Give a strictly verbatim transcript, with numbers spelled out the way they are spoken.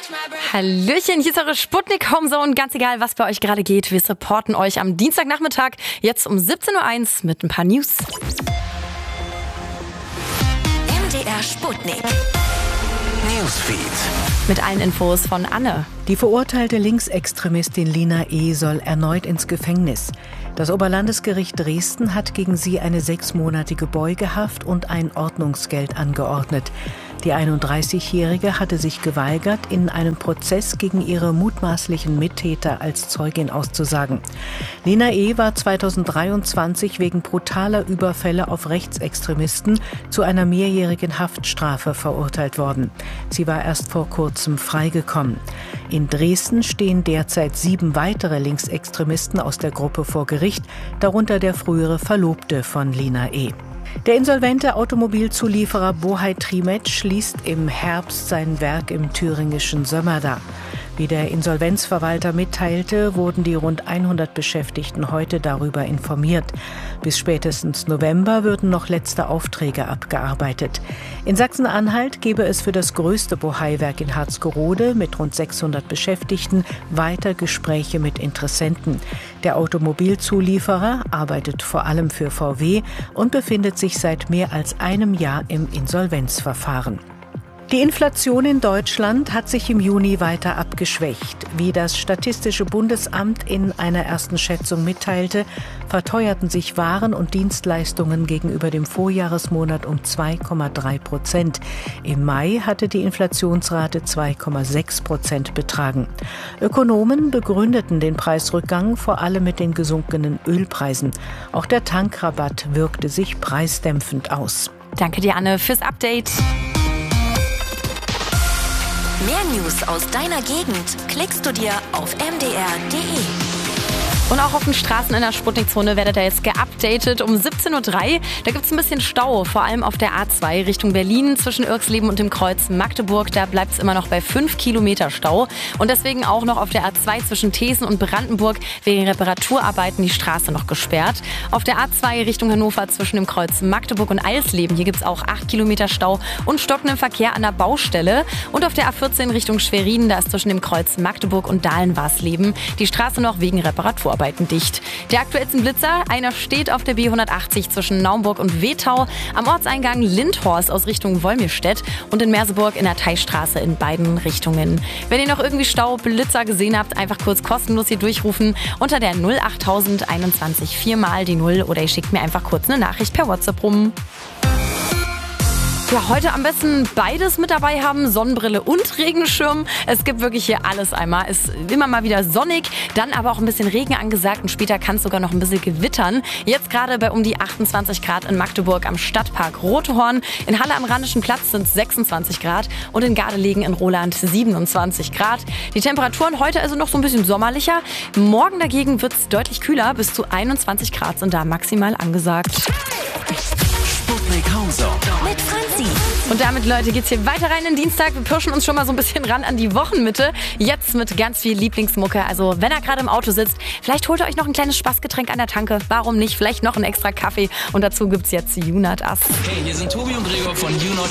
Hallöchen, hier ist eure Sputnik Homezone. Ganz egal, was bei euch gerade geht, wir supporten euch am Dienstagnachmittag, jetzt um siebzehn Uhr eins mit ein paar News. M D R Sputnik Newsfeed. Mit allen Infos von Anne. Die verurteilte Linksextremistin Lina E. soll erneut ins Gefängnis. Das Oberlandesgericht Dresden hat gegen sie eine sechsmonatige Beugehaft und ein Ordnungsgeld angeordnet. Die einunddreißigjährige hatte sich geweigert, in einem Prozess gegen ihre mutmaßlichen Mittäter als Zeugin auszusagen. Lina E. war zweitausenddreiundzwanzig wegen brutaler Überfälle auf Rechtsextremisten zu einer mehrjährigen Haftstrafe verurteilt worden. Sie war erst vor kurzem freigekommen. In Dresden stehen derzeit sieben weitere Linksextremisten aus der Gruppe vor Gericht, darunter der frühere Verlobte von Lina E. Der insolvente Automobilzulieferer Bohai Trimet schließt im Herbst sein Werk im thüringischen Sömmerda. Wie der Insolvenzverwalter mitteilte, wurden die rund hundert Beschäftigten heute darüber informiert. Bis spätestens November würden noch letzte Aufträge abgearbeitet. In Sachsen-Anhalt gebe es für das größte Bohai-Werk in Harzgerode mit rund sechshundert Beschäftigten weiter Gespräche mit Interessenten. Der Automobilzulieferer arbeitet vor allem für V W und befindet sich seit mehr als einem Jahr im Insolvenzverfahren. Die Inflation in Deutschland hat sich im Juni weiter abgeschwächt. Wie das Statistische Bundesamt in einer ersten Schätzung mitteilte, verteuerten sich Waren und Dienstleistungen gegenüber dem Vorjahresmonat um zwei Komma drei Prozent. Im Mai hatte die Inflationsrate zwei Komma sechs Prozent betragen. Ökonomen begründeten den Preisrückgang vor allem mit den gesunkenen Ölpreisen. Auch der Tankrabatt wirkte sich preisdämpfend aus. Danke dir, Anne, fürs Update. Mehr News aus deiner Gegend klickst du dir auf m d r punkt d e. Und auch auf den Straßen in der Sputnik-Zone werdet ihr jetzt geupdatet um siebzehn Uhr drei. Da gibt es ein bisschen Stau, vor allem auf der A zwei Richtung Berlin zwischen Irxleben und dem Kreuz Magdeburg. Da bleibt es immer noch bei fünf Kilometer Stau. Und deswegen auch noch auf der A zwei zwischen Thesen und Brandenburg wegen Reparaturarbeiten die Straße noch gesperrt. Auf der A zwei Richtung Hannover zwischen dem Kreuz Magdeburg und Eisleben, hier gibt es auch acht Kilometer Stau und stockenden Verkehr an der Baustelle. Und auf der A vierzehn Richtung Schwerin, da ist zwischen dem Kreuz Magdeburg und Dahlen-Warsleben die Straße noch wegen Reparaturarbeiten dicht. Der aktuellsten Blitzer, einer steht auf der B hundertachtzig zwischen Naumburg und Wetau, am Ortseingang Lindhorst aus Richtung Wolmirstedt und in Merseburg in der Teichstraße in beiden Richtungen. Wenn ihr noch irgendwie Staublitzer gesehen habt, einfach kurz kostenlos hier durchrufen unter der null achttausend einundzwanzig viermal die Null oder ihr schickt mir einfach kurz eine Nachricht per WhatsApp rum. Ja, heute am besten beides mit dabei haben, Sonnenbrille und Regenschirm. Es gibt wirklich hier alles einmal. Es ist immer mal wieder sonnig, dann aber auch ein bisschen Regen angesagt und später kann es sogar noch ein bisschen gewittern. Jetzt gerade bei um die achtundzwanzig Grad in Magdeburg am Stadtpark Rotehorn. In Halle am Rheinischen Platz sind es sechsundzwanzig Grad und in Gardelegen in Roland siebenundzwanzig Grad. Die Temperaturen heute also noch so ein bisschen sommerlicher. Morgen dagegen wird es deutlich kühler, bis zu einundzwanzig Grad sind da maximal angesagt. Sputnik Homezone mit Franzi. Und damit, Leute, geht's hier weiter rein in den Dienstag. Wir pirschen uns schon mal so ein bisschen ran an die Wochenmitte. Jetzt mit ganz viel Lieblingsmucke. Also, wenn ihr gerade im Auto sitzt, vielleicht holt ihr euch noch ein kleines Spaßgetränk an der Tanke. Warum nicht? Vielleicht noch einen extra Kaffee. Und dazu gibt's jetzt You Not Us. Hey, hier sind Tobi und Gregor von You Not